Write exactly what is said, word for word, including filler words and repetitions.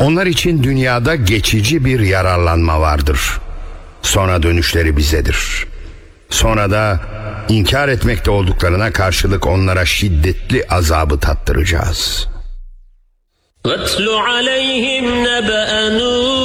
Onlar için dünyada geçici bir yararlanma vardır. Sonra dönüşleri bizedir. Sonra da inkar etmekte olduklarına karşılık onlara şiddetli azabı tattıracağız. وَاتْلُ عَلَيْهِمْ نَبَأَ نُوحٍ